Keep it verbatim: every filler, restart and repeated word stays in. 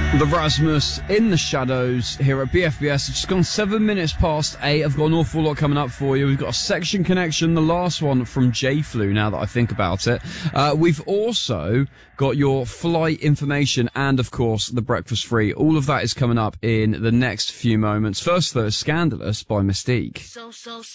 The Rasmus in the shadows here at B F B S. It's just gone seven minutes past eight. I've got an awful lot coming up for you. We've got a section connection, the last one from J-Flu, now that I think about it. Uh, we've also got your flight information and, of course, the breakfast free. All of that is coming up in the next few moments. First, though, Scandalous by Mystique. So, so, so.